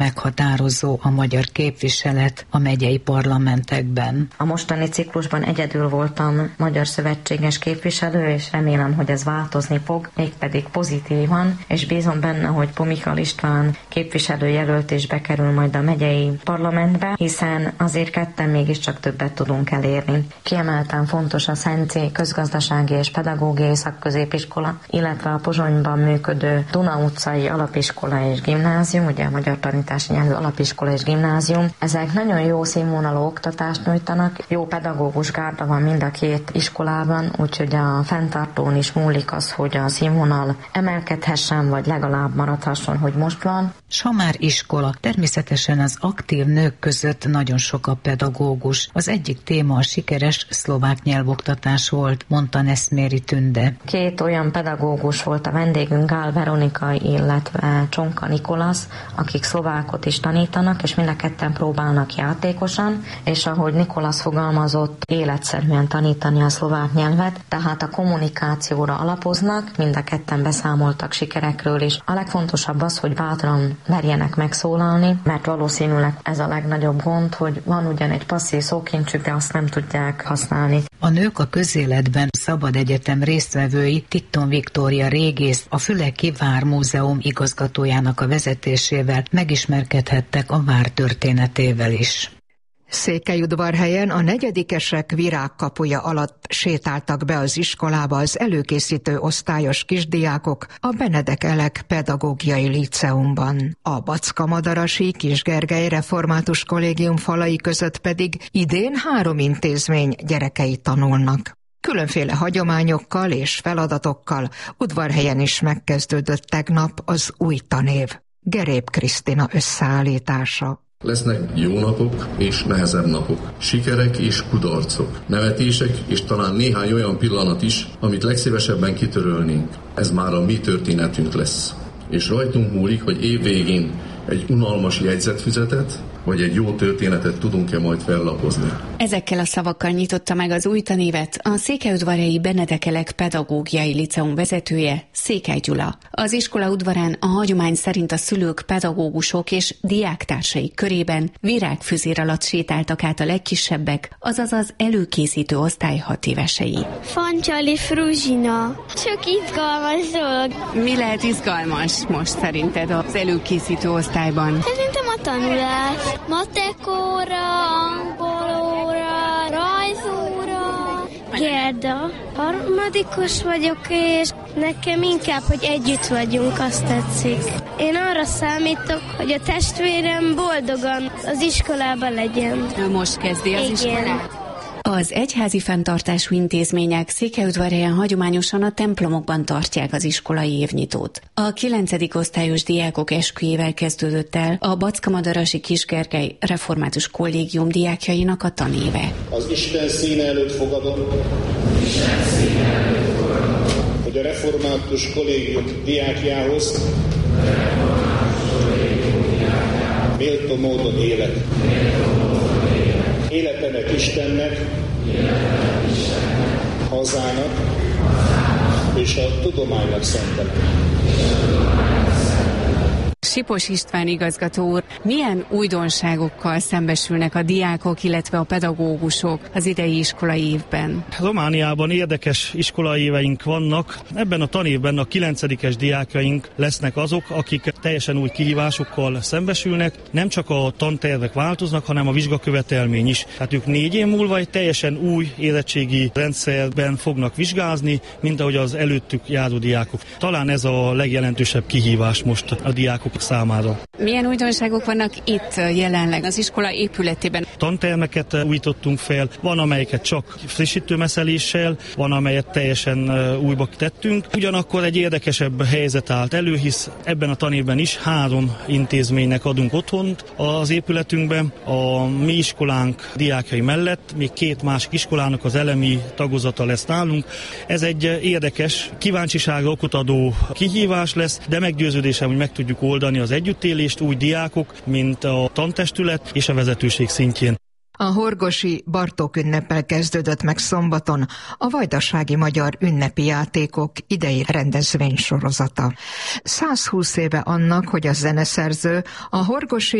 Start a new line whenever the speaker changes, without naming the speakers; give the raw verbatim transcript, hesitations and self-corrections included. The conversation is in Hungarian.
Meghatározó a magyar képviselet a megyei parlamentekben.
A mostani ciklusban egyedül voltam magyar szövetséges képviselő, és remélem, hogy ez változni fog, mégpedig pozitívan, és bízom benne, hogy Pomikal István képviselőjelölt is bekerül majd a megyei parlamentbe, hiszen azért ketten mégiscsak többet tudunk elérni. Kiemelten fontos a Szencé közgazdasági és pedagógiai szakközépiskola, illetve a Pozsonyban működő Duna utcai alapiskola és gimnázium, ugye a magyar tanítási nyelvű alapiskola és gimnázium. Ezek nagyon jó színvonalú oktatást nyújtanak, jó pedagógus gárda van mind a két iskolában, úgyhogy a fenntartón is múlik az, hogy a színvonal emelkedhessen, vagy legalább maradhasson, hogy most van.
S ha már iskola, természetesen az aktív nők között nagyon sok a pedagógus. Az egyik téma a sikeres szlovák nyelvoktatás volt, mondta Neszméri Tünde.
Két olyan pedagógus volt a vendégünk, Gál Veronika, illetve Csonka Nikolasz, akik szlovákot is tanítanak, és mind a ketten próbálnak játékosan, és ahogy Nikolasz fogalmazott, életszerűen tanítani a szlovák nyelvet, tehát a kommunikációra alapoznak, mind a ketten beszámoltak sikerekről is. A legfontosabb az, hogy bátran merjenek megszólalni, mert valószínűleg ez a legnagyobb gond, hogy van ugyan egy passzív szókincsük, de azt nem tudják használni.
A nők a közéletben Szabad Egyetem résztvevői Titton Viktória régész, a Füleki Vármúzeum igazgatójának a vezetésével megismerkedhettek a vár történetével is.
Székelyudvarhelyen a negyedikesek virágkapuja alatt sétáltak be az iskolába az előkészítő osztályos kisdiákok a Benedek Elek Pedagógiai Líceumban. A Backa-Madarasi Kis-Gergely Református Kollégium falai között pedig idén három intézmény gyerekei tanulnak. Különféle hagyományokkal és feladatokkal Udvarhelyen is megkezdődött tegnap az új tanév. Gerép Krisztina összeállítása.
Lesznek jó napok és nehezebb napok, sikerek és kudarcok, nevetések és talán néhány olyan pillanat is, amit legszívesebben kitörölnénk. Ez már a mi történetünk lesz. És rajtunk múlik, hogy év végén egy unalmas jegyzetfüzetet, vagy egy jó történetet tudunk-e majd fellapozni.
Ezekkel a szavakkal nyitotta meg az új tanévet a Székelyudvarhelyi Benedek Elek Pedagógiai Liceum vezetője, Székely Gyula. Az iskola udvarán a hagyomány szerint a szülők, pedagógusok és diáktársai körében virágfüzér alatt sétáltak át a legkisebbek, azaz az előkészítő osztály hat évesei.
Fancsali Fruzsina. Csak izgalmas dolog.
Mi lehet izgalmas most szerinted az előkészítő osztályban?
Szerintem a tanulás. Matekóra, angolóra, rajzóra. Gerda. Harmadikos vagyok, és nekem inkább, hogy együtt vagyunk, azt tetszik. Én arra számítok, hogy a testvérem boldogan az iskolában legyen.
Ő most kezdi az
Igen.
iskolát. Az egyházi fenntartású intézmények Székelyudvarhelyen hagyományosan a templomokban tartják az iskolai évnyitót. A kilencedik osztályos diákok esküjével kezdődött el a Backa-Madarasi Kis-Gergely Református Kollégium diákjainak a tanéve.
Az Isten színe előtt fogadom, hogy a Református Kollégium diákjához méltó módon élek. Életemet Istennek, hazának és a tudománynak szentelem.
Sipos István igazgató úr, milyen újdonságokkal szembesülnek a diákok, illetve a pedagógusok az idei iskolai évben?
Romániában érdekes iskolai éveink vannak. Ebben a tanévben a kilencedikes diákjaink lesznek azok, akik teljesen új kihívásokkal szembesülnek. Nem csak a tantervek változnak, hanem a vizsgakövetelmény is. Tehát ők négy év múlva egy teljesen új érettségi rendszerben fognak vizsgázni, mint ahogy az előttük járó diákok. Talán ez a legjelentősebb kihívás most a diákok számára.
Milyen újdonságok vannak itt jelenleg az iskola épületében?
Tantermeket újítottunk fel, van amelyeket csak frissítőmeszeléssel, van amelyet teljesen újba tettünk. Ugyanakkor egy érdekesebb helyzet állt elő, hisz ebben a tanévben is három intézménynek adunk otthont az épületünkben. A mi iskolánk diákjai mellett még két másik iskolának az elemi tagozata lesz nálunk. Ez egy érdekes, kíváncsiságra okot adó kihívás lesz, de meggyőződésem, hogy meg tudjuk oldani az együttélést úgy diákok, mint a tantestület és a vezetőség szintjén.
A horgosi Bartók ünneppel kezdődött meg szombaton a vajdasági magyar ünnepi játékok idei rendezvénysorozata. százhúsz éve annak, hogy a zeneszerző a horgosi